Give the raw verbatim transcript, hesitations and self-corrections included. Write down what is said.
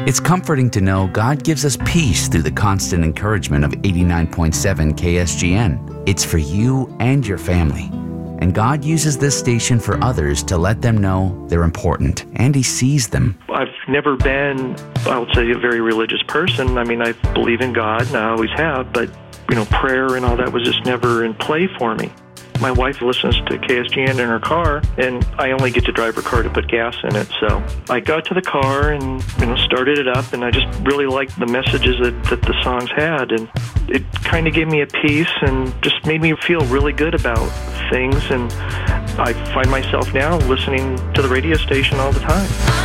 It's comforting to know God gives us peace through the constant encouragement of eighty-nine point seven K S G N. It's for you and your family. And God uses this station for others to let them know they're important, and He sees them. I've never been, I would say, a very religious person. I mean, I believe in God, and I always have, but, you know, prayer and all that was just never in play for me. My wife listens to K S G N in her car, and I only get to drive her car to put gas in it. So I got to the car and, you know, started it up, and I just really liked the messages that, that the songs had. And it kind of gave me a peace and just made me feel really good about things. And I find myself now listening to the radio station all the time.